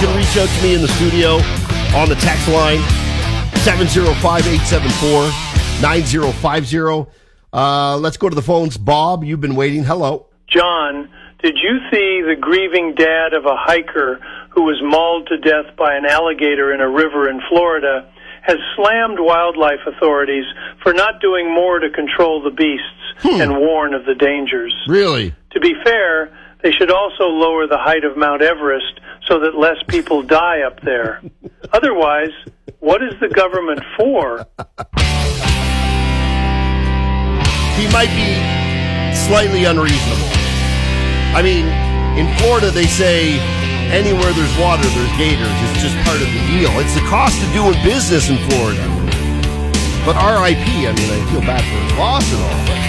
can reach out to me in the studio on the text line, 705-874-9050. Let's go to the phones. Bob, you've been waiting. Hello. John, did you see the grieving dad of a hiker who was mauled to death by an alligator in a river in Florida has slammed wildlife authorities for not doing more to control the beasts and warn of the dangers? Really? To be fair, they should also lower the height of Mount Everest so that less people die up there. Otherwise, what is the government for? He might be slightly unreasonable. I mean, in Florida, they say anywhere there's water, there's gators. It's just part of the deal. It's the cost of doing business in Florida. But RIP, I mean, I feel bad for his loss and all.